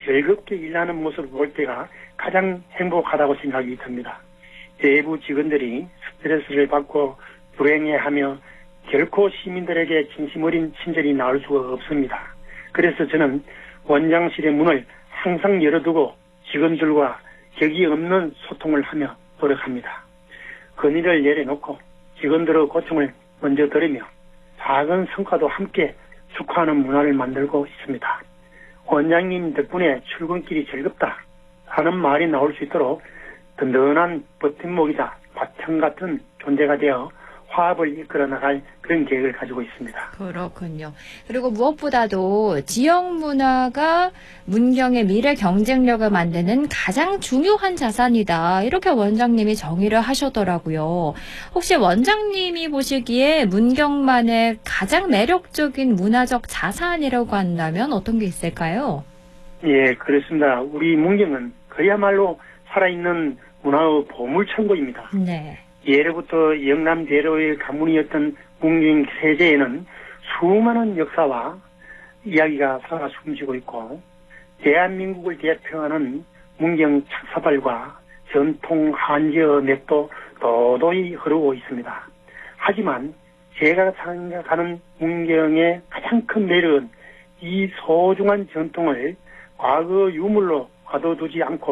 즐겁게 일하는 모습을 볼 때가 가장 행복하다고 생각이 듭니다. 외부 직원들이 스트레스를 받고 불행해하며 결코 시민들에게 진심 어린 친절이 나올 수가 없습니다. 그래서 저는 원장실의 문을 항상 열어두고 직원들과 격이 없는 소통을 하며 노력합니다. 건의를 내려놓고 직원들의 고충을 먼저 들으며 작은 성과도 함께 축하하는 문화를 만들고 있습니다. 원장님 덕분에 출근길이 즐겁다 하는 말이 나올 수 있도록 든든한 버팀목이자 바탕 같은 존재가 되어 화합을 이끌어 나갈 그런 계획을 가지고 있습니다. 그렇군요. 그리고 무엇보다도 지역 문화가 문경의 미래 경쟁력을 만드는 가장 중요한 자산이다. 이렇게 원장님이 정의를 하셨더라고요. 혹시 원장님이 보시기에 문경만의 가장 매력적인 문화적 자산이라고 한다면 어떤 게 있을까요? 예, 그렇습니다. 우리 문경은 그야말로 살아있는 문화의 보물창고입니다. 네. 예로부터 영남대로의 가문이었던 문경 세제에는 수많은 역사와 이야기가 살아 숨쉬고 있고 대한민국을 대표하는 문경 착사발과 전통 한지어 맵도 도도히 흐르고 있습니다. 하지만 제가 생각하는 문경의 가장 큰 매력은 이 소중한 전통을 과거 유물로 가둬두지 않고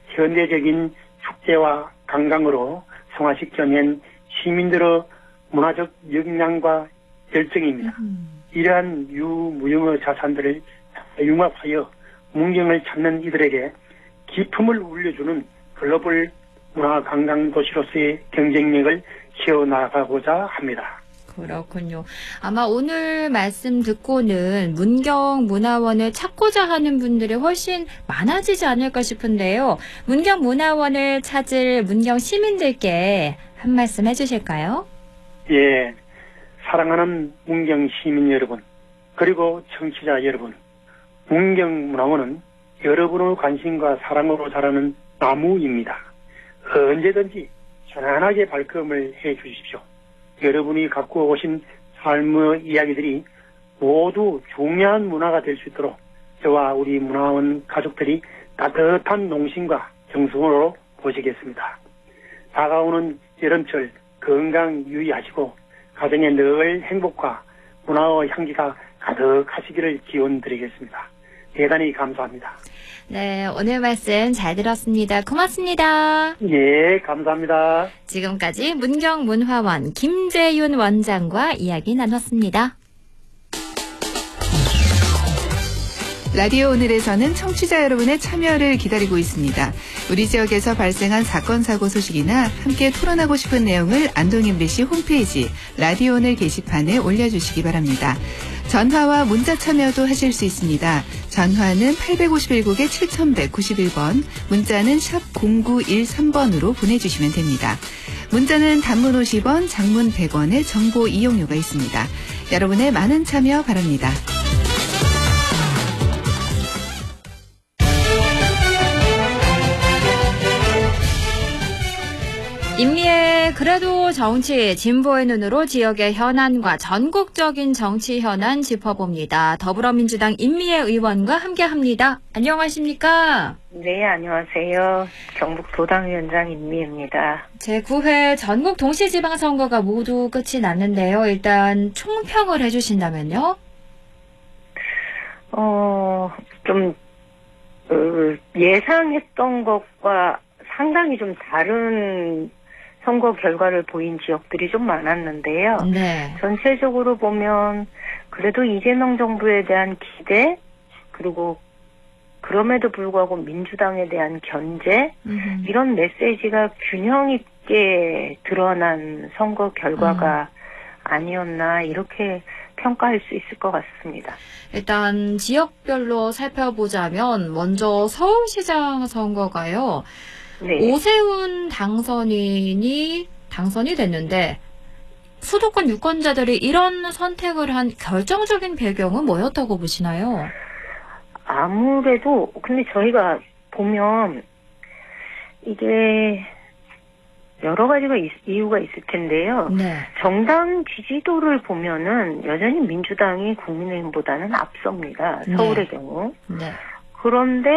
현대적인 축제와 관광으로 성화시켜낸 시민들의 문화적 역량과 열정입니다. 이러한 유무형의 자산들을 융합하여 문경을 찾는 이들에게 기품을 울려주는 글로벌 문화 관광 도시로서의 경쟁력을 키워나가고자 합니다. 그렇군요. 아마 오늘 말씀 듣고는 문경문화원을 찾고자 하는 분들이 훨씬 많아지지 않을까 싶은데요. 문경문화원을 찾을 문경 시민들께 한 말씀 해주실까요? 예, 사랑하는 문경 시민 여러분, 그리고 청취자 여러분, 문경문화원은 여러분의 관심과 사랑으로 자라는 나무입니다. 언제든지 편안하게 발걸음을 해 주십시오. 여러분이 갖고 오신 삶의 이야기들이 모두 중요한 문화가 될 수 있도록 저와 우리 문화원 가족들이 따뜻한 농심과 정성으로 보시겠습니다. 다가오는 여름철 건강 유의하시고 가정에 늘 행복과 문화의 향기가 가득하시기를 기원드리겠습니다. 대단히 감사합니다. 네, 오늘 말씀 잘 들었습니다. 고맙습니다. 예, 감사합니다. 지금까지 문경문화원 김재윤 원장과 이야기 나눴습니다. 라디오 오늘에서는 청취자 여러분의 참여를 기다리고 있습니다. 우리 지역에서 발생한 사건 사고 소식이나 함께 토론하고 싶은 내용을 안동 MBC 홈페이지 라디오 오늘 게시판에 올려주시기 바랍니다. 전화와 문자 참여도 하실 수 있습니다. 전화는 851국에 7191번, 문자는 샵 0913번으로 보내주시면 됩니다. 문자는 단문 50원, 장문 100원의 정보 이용료가 있습니다. 여러분의 많은 참여 바랍니다. 임미의 그래도 정치, 진보의 눈으로 지역의 현안과 전국적인 정치 현안 짚어봅니다. 더불어민주당 임미애 의원과 함께합니다. 안녕하십니까? 네, 안녕하세요. 경북 도당위원장 임미애입니다. 제9회 전국 동시지방선거가 모두 끝이 났는데요. 일단 총평을 해주신다면요? 좀 예상했던 것과 상당히 좀 다른 선거 결과를 보인 지역들이 좀 많았는데요. 네. 전체적으로 보면 그래도 이재명 정부에 대한 기대, 그리고 그럼에도 불구하고 민주당에 대한 견제, 이런 메시지가 균형 있게 드러난 선거 결과가 아니었나 이렇게 평가할 수 있을 것 같습니다. 일단 지역별로 살펴보자면 먼저 서울시장 선거가요. 네. 오세훈 당선인이 당선이 됐는데 수도권 유권자들이 이런 선택을 한 결정적인 배경은 뭐였다고 보시나요? 아무래도 근데 저희가 보면 이게 여러 가지가 이유가 있을 텐데요. 네. 정당 지지도를 보면은 여전히 민주당이 국민의힘보다는 앞섭니다. 서울의 네. 경우. 네. 그런데